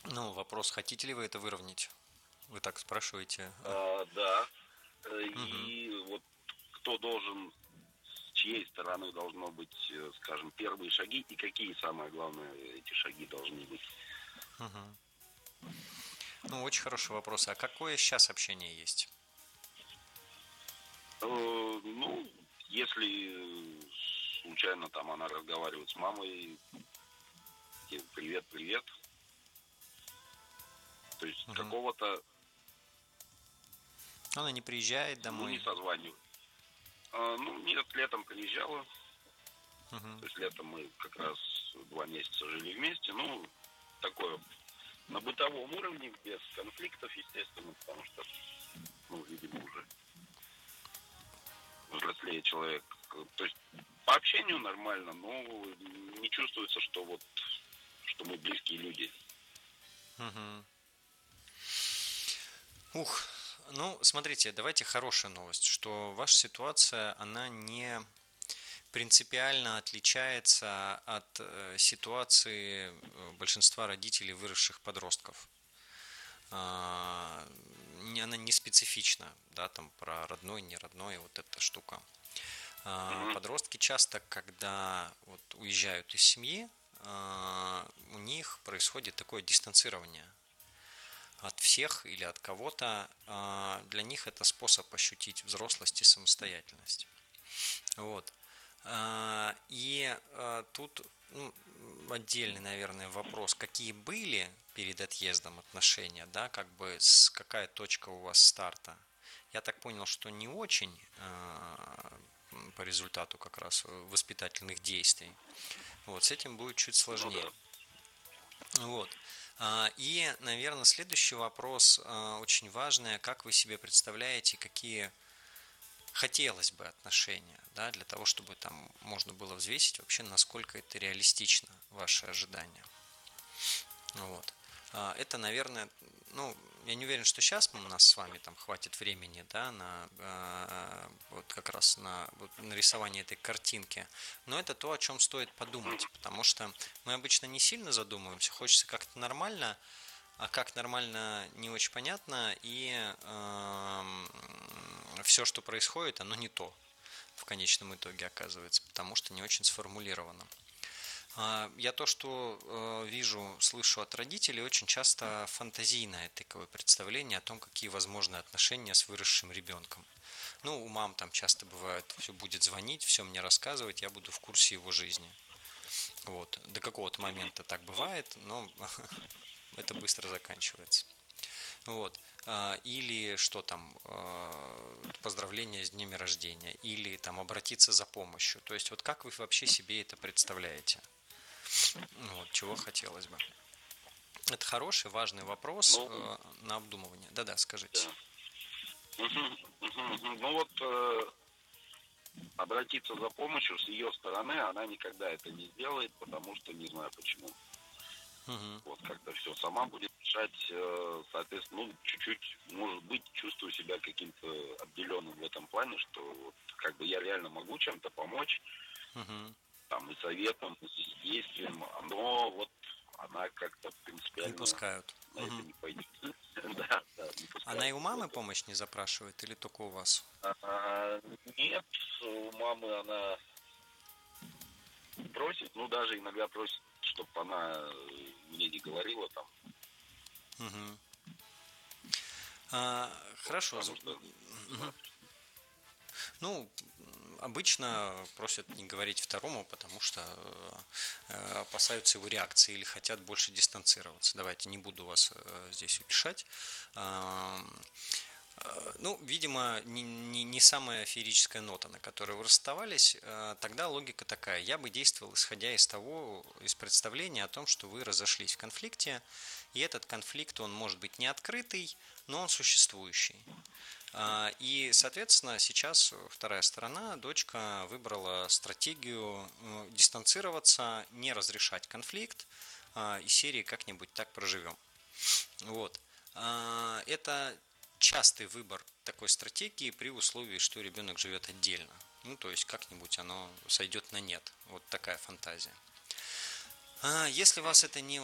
Ну, вопрос, хотите ли вы это выровнять? Вы так спрашиваете. Да. Мгм. И вот кто должен, с чьей стороны должно быть, скажем, первые шаги и какие, самое главное, эти шаги должны быть. Мгм. Ну, очень хороший вопрос. А какое сейчас общение есть? Ну, если случайно там она разговаривает с мамой, типа, привет, привет, то есть Мгм. какого-то, Она не приезжает ну, не домой. созванивают. Ну, нет, летом приезжала, Мгм. то есть летом мы как раз 2 месяца жили вместе, ну, такое на бытовом уровне, без конфликтов, естественно, потому что, ну, видимо, уже взрослее человек. То есть по общению нормально, но не чувствуется, что вот, что мы близкие люди. Мгм. Ух, ну, смотрите, давайте хорошая новость, что ваша ситуация, она не принципиально отличается от ситуации большинства родителей выросших подростков. Она не специфична, да, там про родной, не родной, вот эта штука. Угу, Подростки часто, когда вот уезжают из семьи, у них происходит такое дистанцирование от всех или от кого-то. Для них это способ ощутить взрослость и самостоятельность. Вот. Тут ну, отдельный, наверное, вопрос, какие были перед отъездом отношения, да, как бы какая точка у вас старта. Я так понял, что не очень по результату как раз воспитательных действий. Вот, с этим будет чуть ну сложнее. да. Вот. И, наверное, следующий вопрос очень важный. Как вы себе представляете, какие хотелось бы отношения, да, для того, чтобы там можно было взвесить вообще, насколько это реалистично, ваши ожидания. Вот. Это, наверное, ну, я не уверен, что сейчас у нас с вами там хватит времени, да, на вот как раз на вот, нарисование этой картинки, но это то, о чем стоит подумать, потому что мы обычно не сильно задумываемся, хочется как-то нормально, а как нормально не очень понятно, и все, что происходит, оно не то в конечном итоге оказывается, потому что не очень сформулировано. Я то, что вижу, слышу от родителей, очень часто фантазийное такое представление о том, какие возможны отношения с выросшим ребенком. Ну, у мам там часто бывает, все будет звонить, все мне рассказывать, я буду в курсе его жизни. Вот. До какого-то момента так бывает, но это быстро заканчивается. Вот. Или что там, поздравления с днями рождения, или там обратиться за помощью. То есть вот как вы вообще себе это представляете? Ну, вот, чего хотелось бы. Это хороший, важный вопрос Ну, на обдумывание. Да-да, скажите. да. Мгм, мгм, мгм. Ну вот обратиться за помощью с ее стороны она никогда это не сделает, потому что не знаю почему. Мгм. Вот как-то все сама будет решать, соответственно, ну, чуть-чуть, может быть, чувствую себя каким-то отделенным в этом плане, что вот, как бы я реально могу чем-то помочь, Мгм. там, и советом, и действием, но вот она как-то Не принципиально пускают. на это Мгм. не пойдет. Да, да, не Она и пускает. у Вот. мамы помощь не запрашивает или только у вас? Нет, у мамы она просит, ну, даже иногда просит, чтобы она мне не говорила там, Мгм. вот, Хорошо. потому что, не Мгм. знаю, Ну, обычно просят не говорить второму, потому что опасаются его реакции или хотят больше дистанцироваться. Давайте не буду вас здесь утешать. Ну, видимо, не самая феерическая нота, на которой вы расставались. Тогда логика такая. Я бы действовал, исходя из того, из представления о том, что вы разошлись в конфликте, и этот конфликт, он может быть не открытый, но он существующий. И, соответственно, сейчас вторая сторона, дочка, выбрала стратегию дистанцироваться, не разрешать конфликт, из серии «как-нибудь так проживем». Вот. Это частый выбор такой стратегии при условии, что ребенок живет отдельно. Ну, то есть как-нибудь оно сойдет на нет. Вот такая фантазия. Если вас это не